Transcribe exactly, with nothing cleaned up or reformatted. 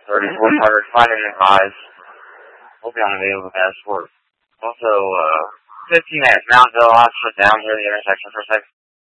thirty-four hundred, finding the guys. We'll be on the available gas for also, uh, fifteen at Mountville. I'll shut down here at the intersection for a second.